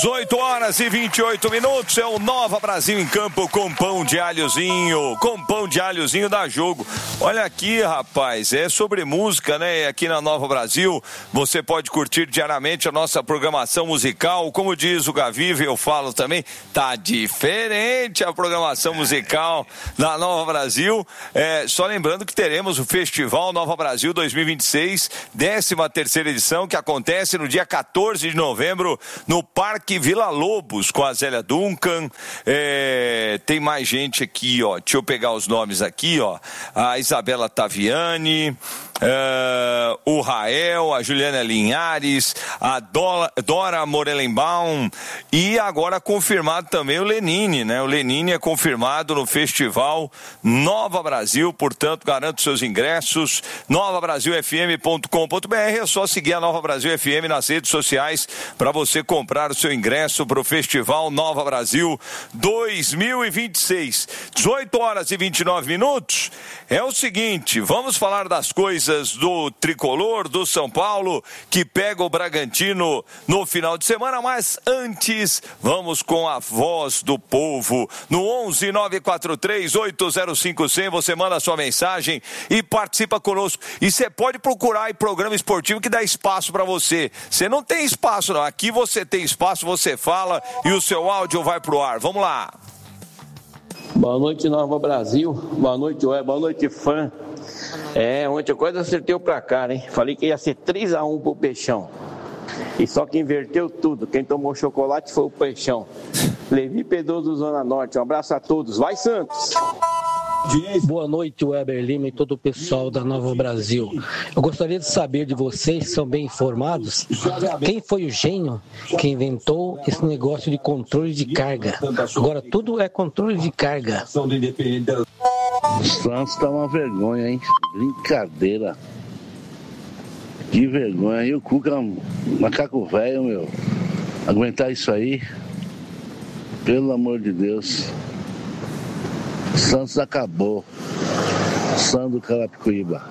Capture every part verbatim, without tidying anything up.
dezoito horas e vinte e oito minutos, é o Nova Brasil em campo com pão de alhozinho, com pão de alhozinho dá jogo. Olha aqui, rapaz, é sobre música, né? Aqui na Nova Brasil, você pode curtir diariamente a nossa programação musical, como diz o Gaviva, eu falo também, tá diferente a programação musical da Nova Brasil. É, só lembrando que teremos o Festival Nova Brasil dois mil e vinte e seis, décima terceira edição, que acontece no dia quatorze de novembro, no Parque Vila Lobos, com a Zélia Duncan. É, tem mais gente aqui, ó. Deixa eu pegar os nomes aqui, ó. A Isabela Taviani, Uh, o Rael, a Juliana Linhares, a Dora, Dora Morelenbaum e agora confirmado também o Lenine, né? O Lenine é confirmado no Festival Nova Brasil, portanto, garanto seus ingressos, nova brasil f m ponto com ponto b r. É só seguir a Nova Brasil F M nas redes sociais para você comprar o seu ingresso para o Festival Nova Brasil dois mil e vinte e seis. dezoito horas e vinte e nove minutos. É o seguinte, vamos falar das coisas do tricolor do São Paulo, que pega o Bragantino no final de semana, mas antes vamos com a voz do povo no onze nove quatro três oito zero cinco zero zero. Você manda a sua mensagem e participa conosco, e você pode procurar aí programa esportivo que dá espaço para você. Você não tem espaço não, aqui você tem espaço, você fala e o seu áudio vai pro ar. Vamos lá. Boa noite, Nova Brasil. Boa noite, Ué. Boa noite, fã. É, ontem eu quase acertei o placar, hein? Falei que ia ser três a um pro Peixão. E só que inverteu tudo. Quem tomou chocolate foi o Peixão. Levi Pedroso, Zona Norte. Um abraço a todos. Vai, Santos! Boa noite, Weber Lima e todo o pessoal da Nova Brasil. Eu gostaria de saber de vocês, que são bem informados, quem foi o gênio que inventou esse negócio de controle de carga. Agora tudo é controle de carga. O Santos tá uma vergonha, hein? Brincadeira. Que vergonha. E o Cuca, macaco velho, meu. Aguentar isso aí? Pelo amor de Deus. O Santos acabou. Santos do Carapicuíba.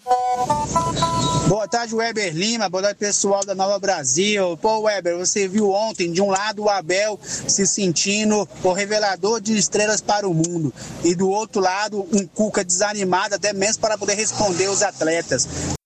Boa tarde, Weber Lima. Boa tarde, pessoal da Nova Brasil. Pô, Weber, você viu ontem, de um lado, o Abel se sentindo o revelador de estrelas para o mundo. E do outro lado, um Cuca desanimado, até mesmo para poder responder os atletas.